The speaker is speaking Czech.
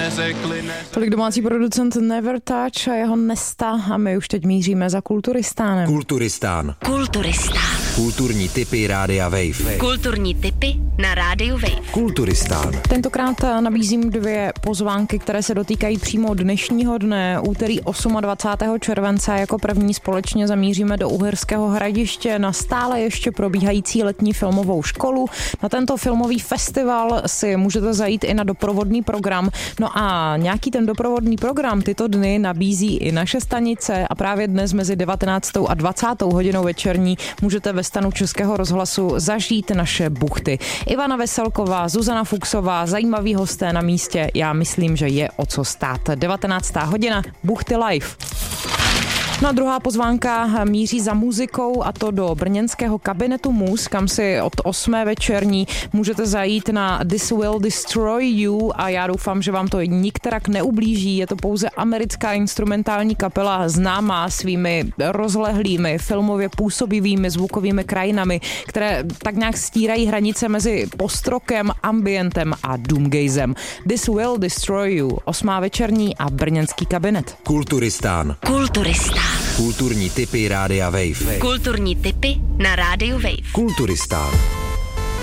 neřekli. Tolik domácí producent Never Touch a jeho Nesta a my už teď míříme za Kulturistánem. Kulturistán. Kulturistán. Kulturní tipy Rádia Wave. Kulturní tipy na Rádiu Wave. Kulturistán. Tentokrát nabízím 2 pozvánky, které se dotýkají přímo dnešního dne, úterý 28. července. Jako první společně zamíříme do Uherského Hradiště na stále ještě probíhající letní filmovou školu. Na tento filmový festival si můžete zajít i na doprovodný program. No a nějaký ten doprovodný program tyto dny nabízí i naše stanice a právě dnes mezi 19. a 20. hodinou večerní můžete ve stanu Českého rozhlasu zažít naše buchty. Ivana Veselková, Zuzana Fuchsová, zajímaví hosté na místě. Já myslím, že je o co stát. 19. hodina, buchty live. No a druhá pozvánka míří za muzikou a to do brněnského kabinetu Mus, kam si od 8. večerní můžete zajít na This Will Destroy You a já doufám, že vám to nikterak neublíží. Je to pouze americká instrumentální kapela známá svými rozlehlými, filmově působivými zvukovými krajinami, které tak nějak stírají hranice mezi postrokem, ambientem a doomgazem. This Will Destroy You, 8. večerní a brněnský kabinet. Kulturistán. Kulturistán. Kulturní tipy Rádia Wave. Kulturní tipy na Rádiu Wave. Kulturistán.